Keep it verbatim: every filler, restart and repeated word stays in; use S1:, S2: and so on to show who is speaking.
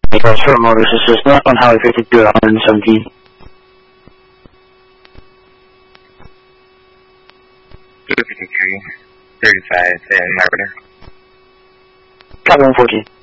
S1: Because for Motors Assist, not on Highway fifty-two at one seventeen.
S2: two fifty-three, thirty-five, and Marbury.
S1: Copy one fourteen.